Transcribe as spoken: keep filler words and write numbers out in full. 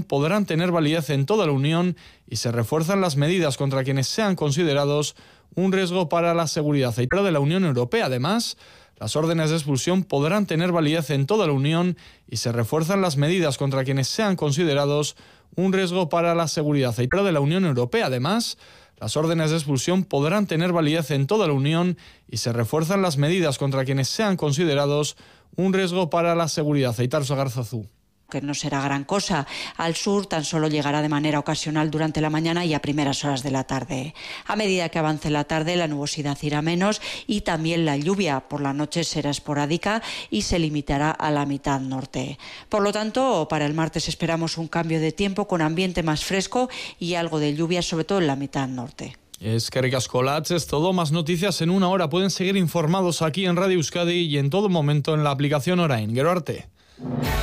podrán tener validez en toda la Unión y se refuerzan las medidas contra quienes sean considerados un riesgo para la seguridad de la Unión Europea. Además, las órdenes de expulsión podrán tener validez en toda la Unión y se refuerzan las medidas contra quienes sean considerados un riesgo para la seguridad de la Unión Europea. Además, las órdenes de expulsión podrán tener validez en toda la Unión y se refuerzan las medidas contra quienes sean considerados un riesgo para la seguridad. Aitar Sagarzazú. Que no será gran cosa. Al sur tan solo llegará de manera ocasional durante la mañana y a primeras horas de la tarde. A medida que avance la tarde, la nubosidad irá menos y también la lluvia. Por la noche será esporádica y se limitará a la mitad norte. Por lo tanto, para el martes esperamos un cambio de tiempo con ambiente más fresco y algo de lluvia, sobre todo en la mitad norte. Es que Ricascolats, es todo. Más noticias en una hora. Pueden seguir informados aquí en Radio Euskadi y en todo momento en la aplicación Orain. Gero arte.